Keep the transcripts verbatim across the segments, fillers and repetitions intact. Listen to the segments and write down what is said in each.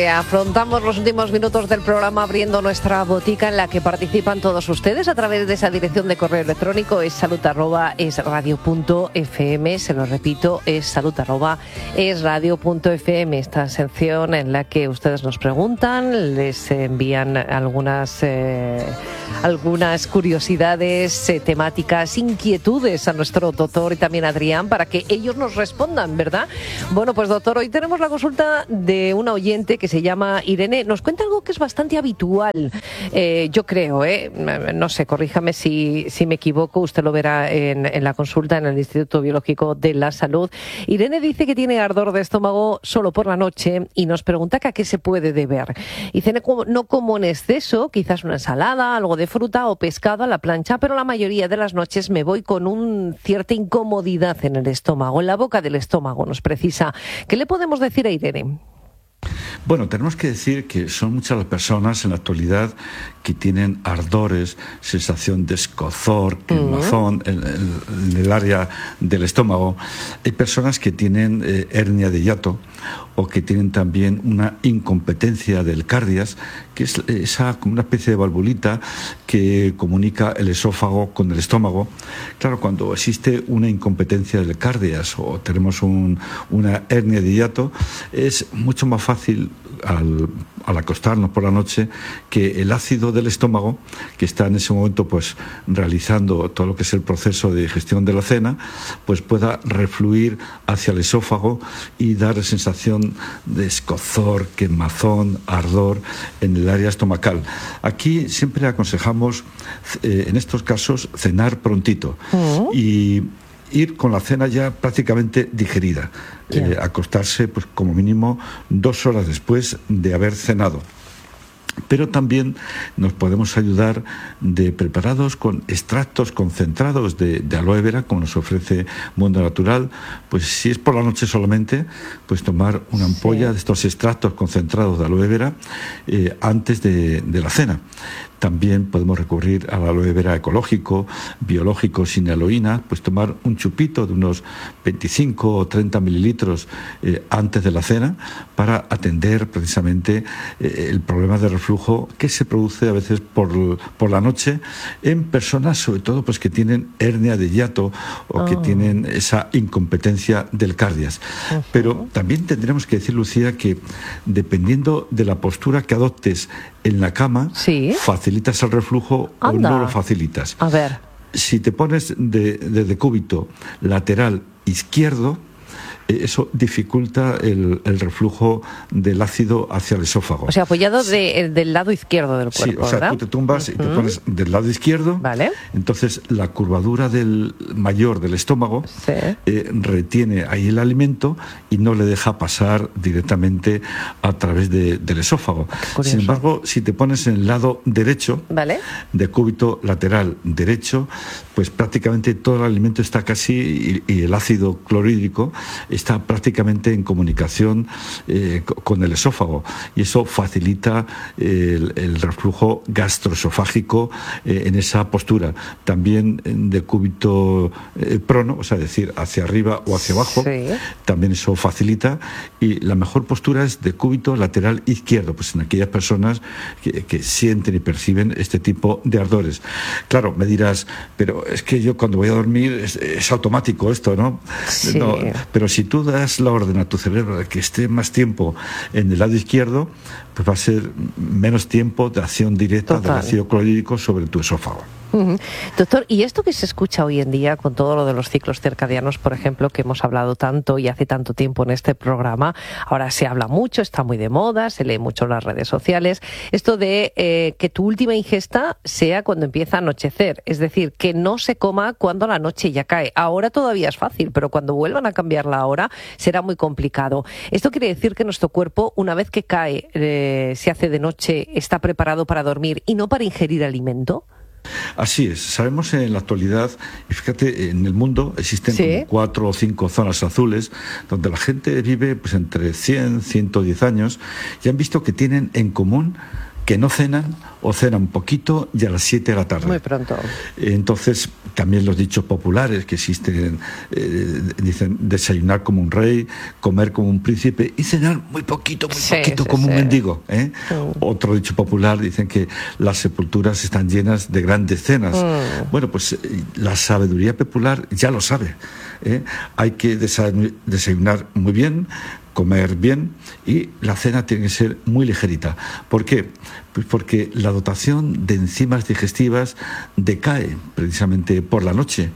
Afrontamos los últimos minutos del programa abriendo nuestra botica en la que participan todos ustedes a través de esa dirección de correo electrónico es salud arroba es radio punto f m. Se lo repito, es salud arroba es radio punto f m. Esta sección en la que ustedes nos preguntan, les envían algunas eh, algunas curiosidades eh, temáticas, inquietudes a nuestro doctor y también a Adrián para que ellos nos respondan, ¿verdad? Bueno, pues doctor, hoy tenemos la consulta de una oyente que se llama Irene. Nos cuenta algo que es bastante habitual, eh, yo creo, ¿eh? No sé, corríjame si, si me equivoco, usted lo verá en, en la consulta en el Instituto Biológico de la Salud. Irene dice que tiene ardor de estómago solo por la noche y nos pregunta que a qué se puede deber. Dice, no como en exceso, quizás una ensalada, algo de fruta o pescado a la plancha, pero la mayoría de las noches me voy con una cierta incomodidad en el estómago, en la boca del estómago, nos precisa. ¿Qué le podemos decir a Irene? Bueno, tenemos que decir que son muchas las personas en la actualidad que tienen ardores, sensación de escozor, quemazón en, en, en el área del estómago. Hay personas que tienen eh, hernia de hiato o que tienen también una incompetencia del cardias, que es esa como una especie de valvulita que comunica el esófago con el estómago. Claro, cuando existe una incompetencia del cardias o tenemos un, una hernia de hiato, es mucho más fácil al, al acostarnos por la noche que el ácido del estómago, que está en ese momento pues realizando todo lo que es el proceso de digestión de la cena, pues pueda refluir hacia el esófago y dar sensación de escozor, quemazón, ardor en el área estomacal. Aquí siempre aconsejamos eh, en estos casos cenar prontito uh-huh. y ir con la cena ya prácticamente digerida, yeah. eh, acostarse pues como mínimo dos horas después de haber cenado. Pero también nos podemos ayudar de preparados con extractos concentrados de, de aloe vera, como nos ofrece Mundo Natural. Pues si es por la noche solamente, pues tomar una ampolla sí. de estos extractos concentrados de aloe vera eh, antes de, de la cena. También podemos recurrir al aloe vera ecológico, biológico, sin aloína, pues tomar un chupito de unos veinticinco o treinta mililitros eh, antes de la cena para atender precisamente eh, el problema de reflujo que se produce a veces por, por la noche en personas, sobre todo, pues que tienen hernia de hiato o oh. que tienen esa incompetencia del cardias. Uh-huh. Pero también tendremos que decir, Lucía, que dependiendo de la postura que adoptes en la cama, ¿sí? facilitas el reflujo Anda. o no lo facilitas. A ver. Si te pones de, de decúbito lateral izquierdo, eso dificulta el, el reflujo del ácido hacia el esófago. O sea, apoyado de, del lado izquierdo del cuerpo, sí, o sea, ¿verdad? tú te tumbas uh-huh. y te pones del lado izquierdo, vale. entonces la curvadura del mayor del estómago sí. eh, retiene ahí el alimento y no le deja pasar directamente a través de, del esófago. Sin embargo, si te pones en el lado derecho, vale. decúbito lateral derecho, pues prácticamente todo el alimento está casi, y, y el ácido clorhídrico está prácticamente en comunicación eh, con el esófago y eso facilita eh, el, el reflujo gastroesofágico eh, en esa postura. También en decúbito eh, prono, o sea, decir hacia arriba o hacia abajo, sí. también eso facilita, y la mejor postura es decúbito lateral izquierdo, pues en aquellas personas que, que sienten y perciben este tipo de ardores. Claro, me dirás, pero es que yo cuando voy a dormir es, es automático esto, ¿no? Sí. No, pero si tú das la orden a tu cerebro de que esté más tiempo en el lado izquierdo, pues va a ser menos tiempo de acción directa Total. del ácido clorhídrico sobre tu esófago. Uh-huh. Doctor, ¿y esto que se escucha hoy en día con todo lo de los ciclos circadianos, por ejemplo, que hemos hablado tanto y hace tanto tiempo en este programa, ahora se habla mucho, está muy de moda, se lee mucho en las redes sociales, esto de eh, que tu última ingesta sea cuando empieza a anochecer, es decir, que no se coma cuando la noche ya cae? Ahora todavía es fácil, pero cuando vuelvan a cambiar la hora será muy complicado. Esto quiere decir que nuestro cuerpo, una vez que cae, eh, se hace de noche, está preparado para dormir y no para ingerir alimento. Así es, sabemos en la actualidad, y fíjate, en el mundo existen ¿Sí? como cuatro o cinco zonas azules donde la gente vive pues entre cien, ciento diez años y han visto que tienen en común que no cenan o cenan poquito y a las siete de la tarde. Muy pronto. Entonces, también los dichos populares que existen, eh, dicen desayunar como un rey, comer como un príncipe y cenar muy poquito, muy sí, poquito sí, como sí. un mendigo. ¿eh? Mm. Otro dicho popular dicen que las sepulturas están llenas de grandes cenas. Mm. Bueno, pues la sabiduría popular ya lo sabe. ¿eh? Hay que desayunar muy bien, comer bien y la cena tiene que ser muy ligerita. ¿Por qué? Pues porque la dotación de enzimas digestivas decae precisamente por la noche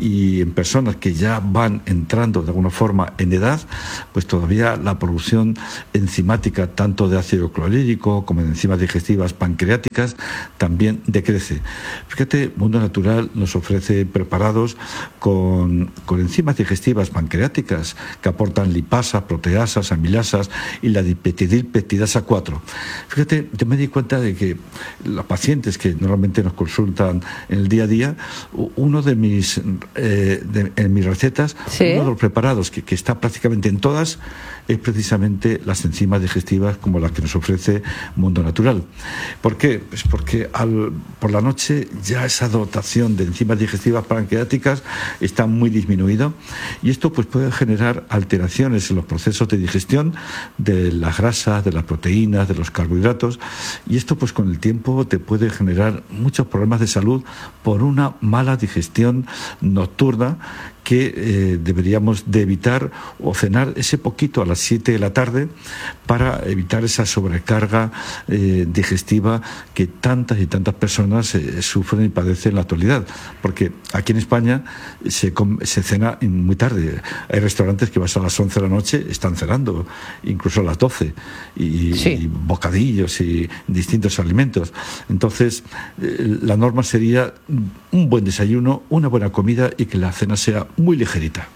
y en personas que ya van entrando de alguna forma en edad, pues todavía la producción enzimática tanto de ácido clorhídrico como de enzimas digestivas pancreáticas también decrece. Fíjate, Mundo Natural nos ofrece preparados con, con enzimas digestivas pancreáticas que aportan lipasa, proteasas, amilasas y la dipetidilpeptidasa cuatro. Fíjate, yo me di cuenta de que los pacientes que normalmente nos consultan en el día a día, uno de mis eh, de, en mis recetas, ¿sí? uno de los preparados que, que está prácticamente en todas es precisamente las enzimas digestivas como las que nos ofrece Mundo Natural. ¿Por qué? Pues porque al, por la noche ya esa dotación de enzimas digestivas pancreáticas está muy disminuida y esto pues puede generar alteraciones en los procesos de digestión de las grasas, de las proteínas, de los carbohidratos y esto pues con el tiempo te puede generar muchos problemas de salud por una mala digestión nocturna que eh, deberíamos de evitar o cenar ese poquito a las siete de la tarde para evitar esa sobrecarga eh, digestiva que tantas y tantas personas eh, sufren y padecen en la actualidad. Porque aquí en España se, come, se cena muy tarde. Hay restaurantes que vas a las once de la noche, están cenando, incluso a las doce, y, sí. y bocadillos y distintos alimentos. Entonces, eh, la norma sería un buen desayuno, una buena comida y que la cena sea muy ligerita.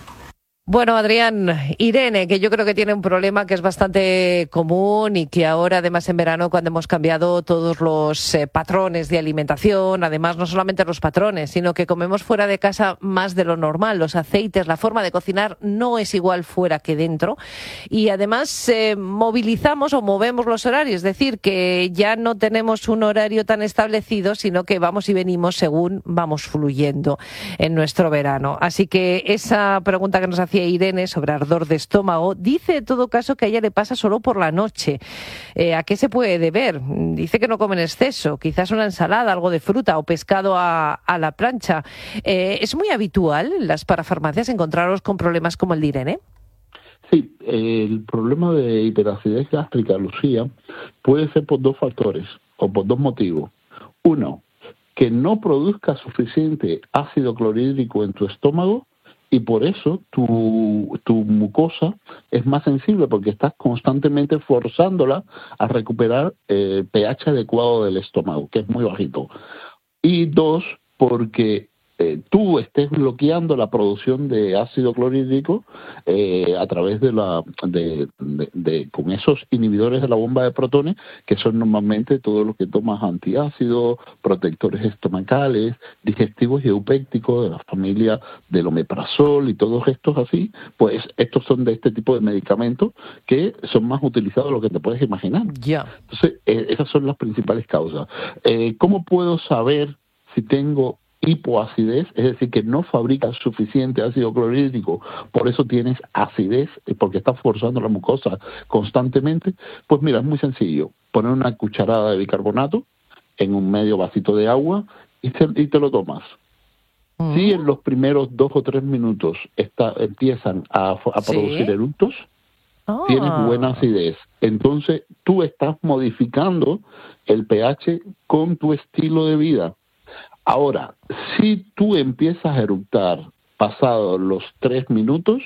Bueno, Adrián, Irene, que yo creo que tiene un problema que es bastante común y que ahora, además en verano, cuando hemos cambiado todos los eh, patrones de alimentación, además no solamente los patrones, sino que comemos fuera de casa más de lo normal, los aceites, la forma de cocinar no es igual fuera que dentro y además eh, movilizamos o movemos los horarios, es decir, que ya no tenemos un horario tan establecido, sino que vamos y venimos según vamos fluyendo en nuestro verano. Así que esa pregunta que nos hacía Irene sobre ardor de estómago, dice en todo caso que a ella le pasa solo por la noche. Eh, ¿A qué se puede deber? Dice que no come en exceso, quizás una ensalada, algo de fruta o pescado a, a la plancha. Eh, ¿Es muy habitual en las parafarmacias encontraros con problemas como el de Irene? Sí, el problema de hiperacidez gástrica, Lucía, puede ser por dos factores o por dos motivos. Uno, que no produzca suficiente ácido clorhídrico en tu estómago y por eso tu, tu mucosa es más sensible porque estás constantemente forzándola a recuperar el eh, pH adecuado del estómago, que es muy bajito. Y dos, porque eh, tú estés bloqueando la producción de ácido clorhídrico eh, a través de la de, de, de con esos inhibidores de la bomba de protones, que son normalmente todo lo que tomas antiácido, protectores estomacales, digestivos y eupépticos de la familia del omeprazol y todos estos así, pues estos son de este tipo de medicamentos que son más utilizados de lo que te puedes imaginar. Ya. Yeah. Entonces, eh, esas son las principales causas. Eh, ¿Cómo puedo saber si tengo hipoacidez, es decir, que no fabrica suficiente ácido clorhídrico, por eso tienes acidez, porque estás forzando la mucosa constantemente? Pues mira, es muy sencillo. Poner una cucharada de bicarbonato en un medio vasito de agua y te, y te lo tomas. Uh-huh. Si en los primeros dos o tres minutos está, empiezan a, a ¿Sí? producir eructos, oh. tienes buena acidez. Entonces, tú estás modificando el pH con tu estilo de vida. Ahora, si tú empiezas a eructar pasados los tres minutos,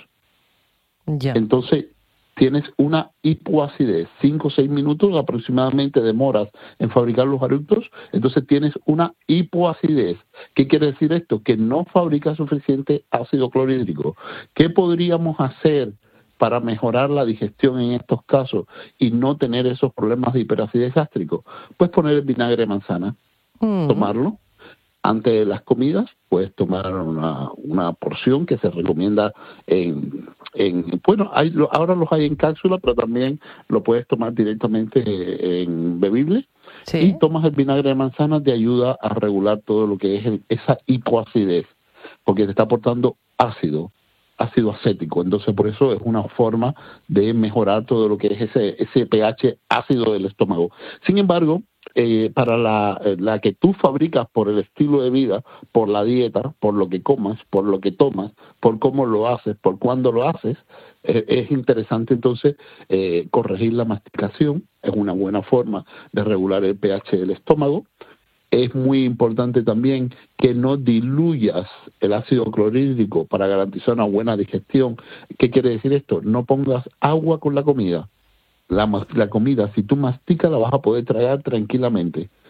ya. entonces tienes una hipoacidez. Cinco o seis minutos aproximadamente demoras en fabricar los eructos, entonces tienes una hipoacidez. ¿Qué quiere decir esto? Que no fabrica suficiente ácido clorhídrico. ¿Qué podríamos hacer para mejorar la digestión en estos casos y no tener esos problemas de hiperacidez gástrico? Pues poner el vinagre de manzana, mm. tomarlo. Antes de las comidas puedes tomar una, una porción que se recomienda en, en bueno, hay, ahora los hay en cápsula, pero también lo puedes tomar directamente en bebible. Sí. Y tomas el vinagre de manzana, te ayuda a regular todo lo que es el, esa hipoacidez, porque te está aportando ácido, ácido acético. Entonces, por eso es una forma de mejorar todo lo que es ese, ese pH ácido del estómago. Sin embargo, eh, para la, la que tú fabricas por el estilo de vida, por la dieta, por lo que comas, por lo que tomas, por cómo lo haces, por cuándo lo haces, eh, es interesante entonces eh, corregir la masticación. Es una buena forma de regular el pH del estómago. Es muy importante también que no diluyas el ácido clorhídrico para garantizar una buena digestión. ¿Qué quiere decir esto? No pongas agua con la comida. La, la comida, si tú masticas, la vas a poder tragar tranquilamente.